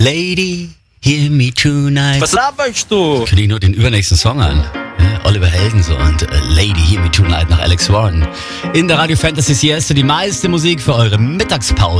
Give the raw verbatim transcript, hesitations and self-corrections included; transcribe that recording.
Lady, hear me tonight. Was laberst du? Kündige nur den übernächsten Song an. Ja, Oliver Helden so und äh, Lady, hear me tonight nach Alex Warren. In der Radio Fantasy Siesta die meiste Musik für eure Mittagspause.